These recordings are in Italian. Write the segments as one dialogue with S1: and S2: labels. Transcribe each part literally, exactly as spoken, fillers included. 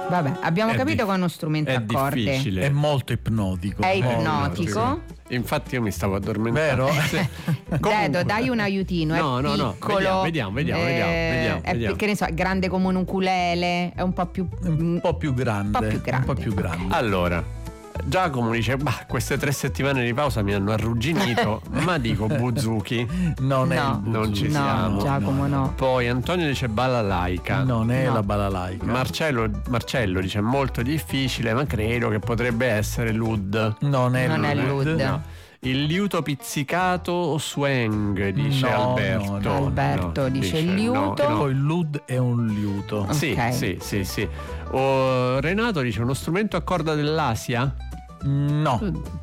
S1: Vabbè, abbiamo
S2: è
S1: capito
S2: dif-
S1: che è uno strumento
S3: è
S1: a corde.
S3: difficile.
S2: È molto ipnotico.
S1: È
S2: molto,
S1: ipnotico.
S3: Sì. Infatti io mi stavo addormentando.
S2: Vero?
S3: Sì.
S1: Dedo, dai un aiutino.
S3: No,
S1: è
S3: no, no,
S1: piccolo,
S3: vediamo, vediamo, vediamo,
S1: eh,
S3: vediamo,
S1: è
S3: vediamo.
S1: che ne so, è grande come un ukulele, è un po' più
S2: Un po' più grande.
S1: Un po' più grande.
S2: Un po' più grande.
S3: Allora, Giacomo dice: bah, queste tre settimane di pausa mi hanno arrugginito, ma dico Buzuki.
S2: Non è
S1: No,
S2: il
S3: non ci
S2: Buzuki.
S3: siamo.
S1: No, Giacomo no.
S3: Poi Antonio dice balalaica.
S2: Non è
S1: No.
S2: la balalaica.
S3: Marcello, Marcello dice molto difficile, ma credo che potrebbe essere l'ud.
S2: Non è
S1: Non è
S2: l'ud.
S1: l'ud.
S3: No. Il liuto pizzicato o swang, dice
S2: No,
S3: Alberto.
S2: no, no.
S1: Alberto dice il liuto.
S3: no, no.
S2: Poi il lud è un liuto.
S3: Sì,
S1: Ok.
S3: sì, sì, sì. O, Renato dice uno strumento a corda dell'Asia?
S2: No.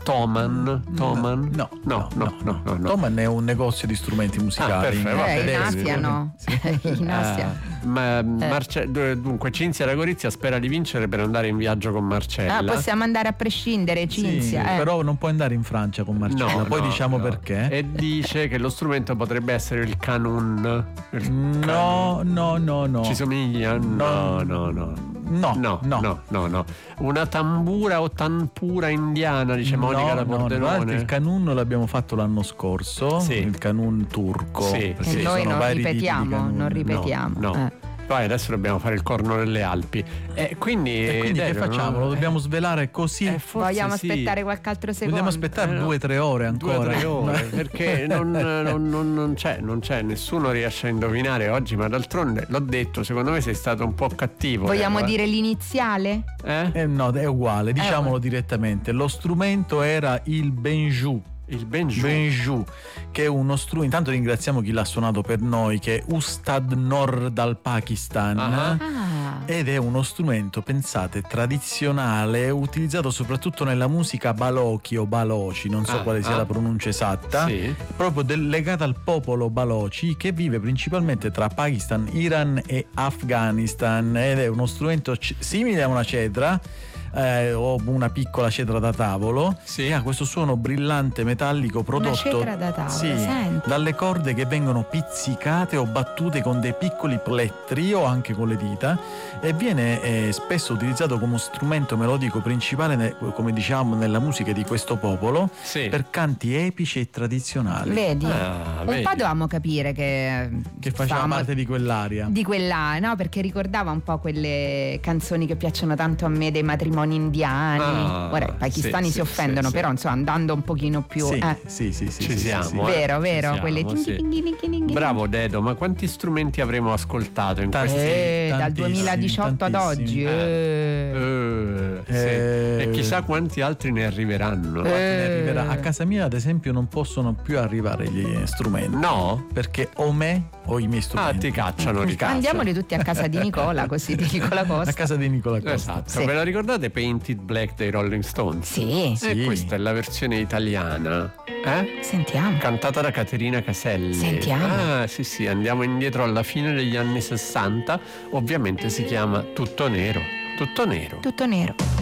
S3: Toman, Toman?
S2: No,
S3: no, no, no, no, no.
S2: Toman è un negozio di strumenti musicali.
S3: Ah, perfetto, va
S1: Eh, in
S3: bene.
S1: Asia no. In Asia.
S3: Eh, ma Marce- dunque Cinzia da Gorizia spera di vincere per andare in viaggio con Marcella.
S1: Ah, possiamo andare a prescindere,
S2: Sì,
S1: Cinzia. eh.
S2: però non puoi andare in Francia con Marcella.
S3: No,
S2: Poi
S3: no,
S2: diciamo
S3: no.
S2: perché.
S3: E dice che lo strumento potrebbe essere il canun. Il
S2: No, no, no, no.
S3: Ci somiglia? No, no, no.
S2: No,
S3: No,
S2: no.
S3: no, no, no. Una tambura o tampura indiana, dice Monica da
S2: no, no,
S3: Pordenone.
S2: il canun l'abbiamo fatto l'anno scorso,
S3: Sì.
S2: il canun turco.
S3: Sì,
S2: perché
S3: sì.
S1: E noi
S2: sono
S1: non
S2: vari tipi di
S1: ripetiamo,
S2: canun.
S1: non ripetiamo.
S3: No, no.
S1: Eh.
S3: Poi adesso dobbiamo fare il corno delle Alpi. E quindi,
S2: E quindi che
S3: Dario,
S2: facciamo?
S3: no?
S2: Lo dobbiamo svelare così?
S3: Eh, forse
S1: Vogliamo
S3: sì.
S1: aspettare qualche altro secondo?
S2: Vogliamo aspettare
S3: Eh, no.
S2: due o tre ore ancora?
S3: Due o tre ore, perché non, non, non, non c'è, non c'è, nessuno riesce a indovinare oggi, ma d'altronde l'ho detto, secondo me sei stato un po' cattivo.
S1: Vogliamo
S3: Eva.
S1: dire l'iniziale?
S3: Eh?
S2: Eh, no, è uguale, diciamolo
S1: Eh,
S2: direttamente. Lo strumento era il benjou.
S3: Il benjou.
S2: Benjou, che è uno strumento. Intanto ringraziamo chi l'ha suonato per noi, che è Ustad Nor dal Pakistan.
S3: Ah.
S1: Ah.
S2: Ed è uno strumento, pensate, tradizionale, utilizzato soprattutto nella musica balochi o baloci, non so
S3: Ah,
S2: quale sia
S3: ah.
S2: la pronuncia esatta,
S3: Sì.
S2: proprio del- legata al popolo baloci che vive principalmente tra Pakistan, Iran e Afghanistan, ed è uno strumento c- simile a una cedra. Eh, o una piccola cedra da tavolo,
S3: Sì.
S2: che ha questo suono brillante metallico prodotto
S1: cedra da tavolo,
S2: sì,
S1: senti.
S2: dalle corde che vengono pizzicate o battute con dei piccoli plettri o anche con le dita, e viene eh, spesso utilizzato come strumento melodico principale, ne- come diciamo, nella musica di questo popolo,
S3: Sì.
S2: per canti epici e tradizionali.
S1: Vedi?
S3: Ah,
S1: un
S3: vedi.
S1: po' dovevamo capire che
S2: Che faceva
S1: stavamo-
S2: parte di quell'aria.
S1: di quella, no? Perché ricordava un po' quelle canzoni che piacciono tanto a me dei matrimoni indiani.
S3: Ah,
S1: Ora i pakistani
S3: sì,
S1: si
S3: sì,
S1: offendono,
S3: sì,
S1: però
S3: sì.
S1: insomma andando un pochino più
S2: Sì,
S1: eh.
S2: sì, sì, sì,
S3: Ci
S2: sì, sì,
S3: siamo,
S2: sì.
S3: eh.
S1: Vero,
S3: Ci
S1: vero,
S3: siamo,
S1: quelle
S3: sì. Bravo Dedo, ma quanti strumenti avremo ascoltato in
S2: Tanti.
S3: questi
S1: Eh, dal
S2: Tantissimi,
S1: duemiladiciotto ad
S2: tantissimi.
S1: oggi. eh.
S3: Eh, sì.
S2: Eh.
S3: E chissà quanti altri ne arriveranno.
S2: Ne
S1: Eh.
S2: arriverà. A casa mia, ad esempio, non possono più arrivare gli strumenti.
S3: No?
S2: Perché o me o i miei
S3: Ah,
S2: strumenti.
S3: ti cacciano di casa.
S1: Andiamoli tutti a casa di Nicola, così ti dico la cosa.
S2: A casa di Nicola Costa.
S3: Esatto,
S1: Sì.
S3: ve la ricordate Painted Black dei Rolling Stones?
S1: Sì,
S2: Sì.
S3: E questa è la versione italiana. Eh?
S1: sentiamo.
S3: Cantata da Caterina Caselli.
S1: Sentiamo.
S3: Ah, sì, sì, andiamo indietro alla fine degli anni sessanta. Ovviamente si chiama Tutto Nero. Tutto Nero.
S1: Tutto nero.